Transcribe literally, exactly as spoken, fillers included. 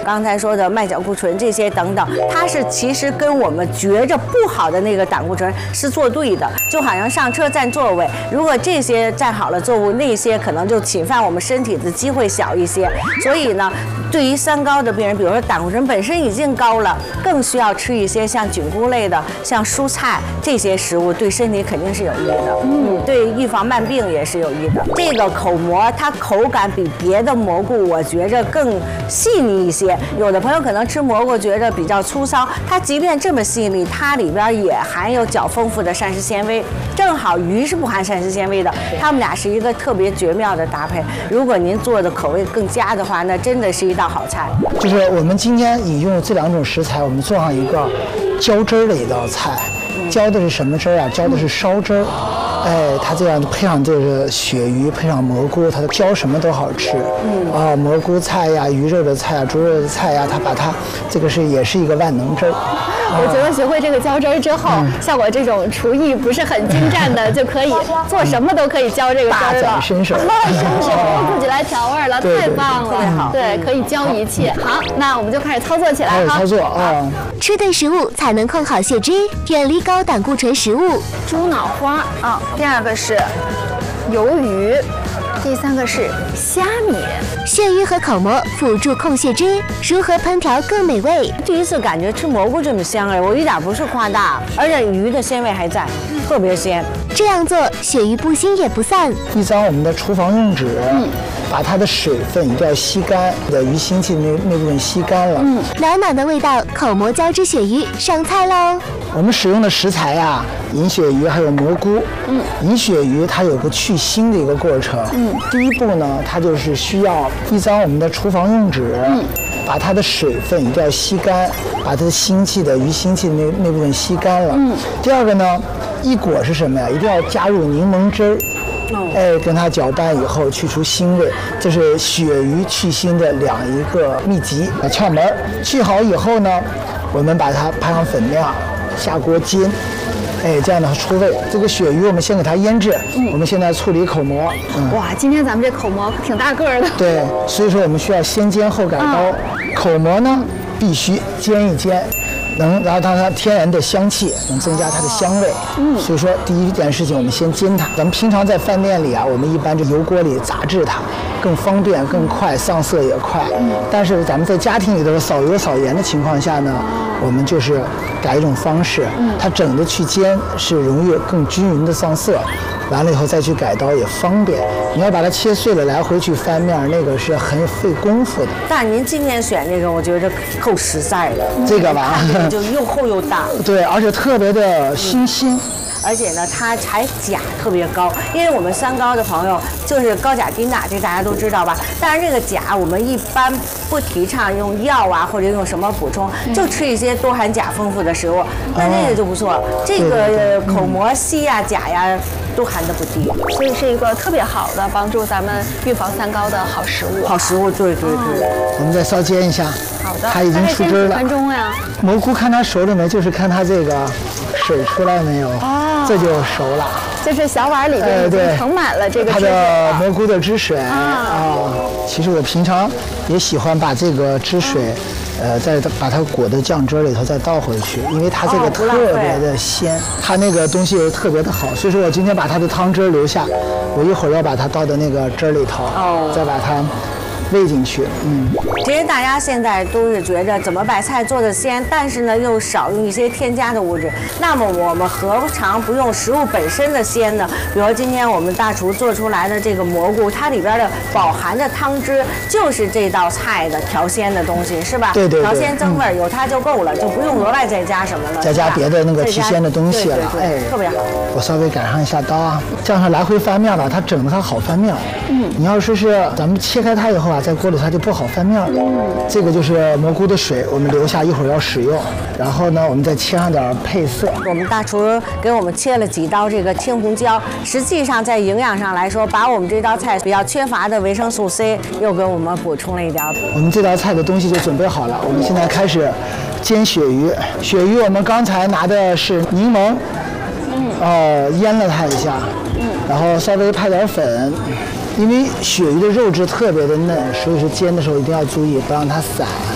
刚才说的麦角固醇这些等等，它是其实跟我们觉着不好的那个胆固醇是作对的，就好像上车占座位，如果这些占好了座位，那些可能就侵犯我们身体的机会小一些。所以呢，对于三高的病人，比如说胆固醇本身已经高了，更需要吃一些像菌菇类的、像蔬菜这些食物，对身体肯定是有益的。嗯，对预防慢病也是有益的。这个口蘑它口感比别的蘑菇，我觉着更细腻一些。有的朋友可能吃蘑菇觉着比较粗糙，它即便这么细腻，它里边也含有较丰富的膳食纤维。正好鱼是不含膳食纤维的，它们俩是一个特别绝妙的搭配。如果您做的口味更佳的话，那真的是一道好菜。 就是我们今天引用这两种食材，我们做上一个浇汁儿的一道菜。浇的是什么汁儿啊？浇的是烧汁儿。哎，它这样配上这个鳕鱼，配上蘑菇，它浇什么都好吃。嗯啊，蘑菇菜呀、鱼肉的菜呀、猪肉的菜呀，它把它这个是也是一个万能汁儿。 我觉得学会这个浇汁儿之后，嗯、像我这种厨艺不是很精湛的，就可以做什么都可以浇这个汁儿了。 大展身手， 伸手自己来调味了，太棒了，特别好。对，可以浇一切。好，那我们就开始操作起来。 开始操作啊！ 吃对食物才能控好血脂，远离高胆固醇食物。 猪脑花啊，第二个是鱿鱼。第三个是虾米， 鳕鱼和口蘑辅助控血脂，如何烹调更美味？ 第一次感觉吃蘑菇这么香哎，我一点不是夸大，而且鱼的鲜味还在，特别鲜。 这样做，鳕鱼不腥也不散。 一张我们的厨房用纸，嗯，把它的水分一定要吸干，的鱼腥气那那部分吸干了。 嗯，暖暖的味道，口蘑浇汁鳕鱼上菜喽。 我们使用的食材呀、啊，银鳕鱼还有蘑菇。嗯，银鳕鱼它有个去腥的一个过程。嗯，第一步呢，它就是需要一张我们的厨房用纸，嗯，把它的水分一定要吸干，把它的腥气的鱼腥气那那部分吸干了。嗯，第二个呢，一裹是什么呀？一定要加入柠檬汁儿。哎，跟它搅拌以后去除腥味，这是鳕鱼去腥的两一个秘籍窍门。去好以后呢，我们把它拍上粉面，下锅煎，哎，这样的出味。这个鳕鱼我们先给它腌制，嗯、我们现在处理口蘑。 嗯、哇，今天咱们这口蘑挺大个儿的。 对，所以说我们需要先煎后改刀。嗯、口蘑呢，必须煎一煎。能然后它它天然的香气能增加它的香味，嗯，所以说第一件事情我们先煎它。咱们平常在饭店里啊，我们一般就油锅里炸制它，更方便更快，上色也快。嗯，但是咱们在家庭里头少油少盐的情况下呢，我们就是改一种方式，嗯，它整的去煎是容易更均匀的上色。完了以后再去改刀也方便，你要把它切碎了来回去翻面，那个是很费功夫的。 但您今天选这个，我觉得够实在的。 这个吧， 就又厚又大。 对，而且特别的新鲜。嗯， 而且呢，它还钾特别高，因为我们三高的朋友就是高钾低钠，这大家都知道吧？但是这个钾我们一般不提倡用药啊，或者用什么补充，就吃一些多含钾丰富的食物，那这个就不错。这个口蘑、硒呀、钾呀都含的不低， 所以是一个特别好的帮助咱们预防三高的好食物。 好食物，对对对。 我们再稍煎一下。 好的。 它已经出汁了。 几分钟呀？ 蘑菇看它熟了没，就是看它这个水出来没有。哦。这就熟了。 就是小碗里边已经盛满了这个它的蘑菇的汁水啊。其实我平常也喜欢把这个汁水。呃，再把它裹的酱汁里头再倒回去，因为它这个特别的鲜，它那个东西特别的好，所以说我今天把它的汤汁留下，我一会儿要把它倒到那个汁里头，再把它喂进去。嗯， 其实大家现在都是觉着怎么把菜做的鲜，但是呢又少用一些添加的物质。那么我们何尝不用食物本身的鲜呢？比如今天我们大厨做出来的这个蘑菇，它里边的饱含的汤汁就是这道菜的调鲜的东西，是吧？ 对对对。 调鲜增味，有它就够了，就不用额外再加什么了。 再加别的那个提鲜的东西了， 哎，特别好。 我稍微改上一下刀啊，这样它来回翻面了，它整的它好翻面。嗯，你要说是咱们切开它以后啊，在锅里它就不好翻面了。嗯，这个就是蘑菇的水，我们留下一会儿要使用。然后呢，我们再切上点配色。我们大厨给我们切了几刀这个青红椒，实际上在营养上来说，把我们这道菜比较缺乏的维生素 C 又给我们补充了一点。我们这道菜的东西就准备好了，我们现在开始煎鳕鱼。鳕鱼我们刚才拿的是柠檬，嗯，呃，腌了它一下，嗯，然后稍微拍点粉。因为鳕鱼的肉质特别的嫩，所以说煎的时候一定要注意不让它散。